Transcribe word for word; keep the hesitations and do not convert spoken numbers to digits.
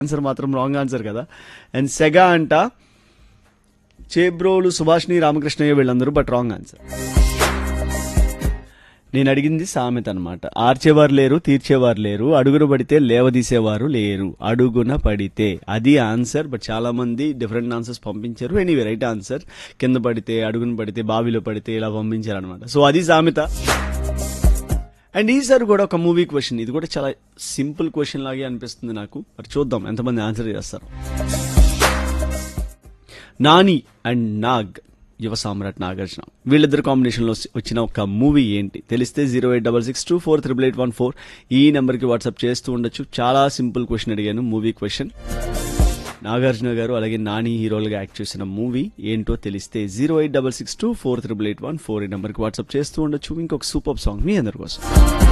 Answer మాత్రం wrong answer కదా. And Sega అంట చేబ్రోలు సుభాష్ని రామకృష్ణయ్య వీళ్ళందరూ, బట్ రాంగ్ ఆన్సర్. నేను అడిగింది సామెత అనమాట. ఆర్చేవారు లేరు, తీర్చేవారు లేరు, అడుగున పడితే లేవదీసేవారు లేరు, అడుగున పడితే అది ఆన్సర్. బట్ చాలా మంది డిఫరెంట్ ఆన్సర్స్ పంపించారు. ఎనీవే రైట్ ఆన్సర్ కింద పడితే, అడుగున పడితే, బావిలో పడితే ఇలా పంపించారు అనమాట. సో అది సామెత. అండ్ ఈసారి కూడా ఒక మూవీ క్వశ్చన్, ఇది కూడా చాలా సింపుల్ క్వశ్చన్ లాగే అనిపిస్తుంది నాకు. మరి చూద్దాం ఎంతమంది ఆన్సర్ చేస్తారు. నాని అండ్ నాగ్, యువ సామ్రాట్ నాగార్జున, వీళ్ళిద్దరు కాంబినేషన్లో వచ్చిన ఒక మూవీ ఏంటి తెలిస్తే zero eight double six two four triple eight one four ఈ నెంబర్కి వాట్సాప్ చేస్తూ ఉండొచ్చు. చాలా సింపుల్ క్వశ్చన్ అడిగాను, మూవీ క్వశ్చన్. నాగార్జున గారు అలాగే నాని హీరోలుగా యాక్ట్ చేసిన మూవీ ఏంటో తెలిస్తే zero eight double six two four triple eight one four ఈ నెంబర్కి వాట్సాప్ చేస్తూ ఉండొచ్చు. ఇంకొక సూపర్ సాంగ్ మీ అందరి కోసం.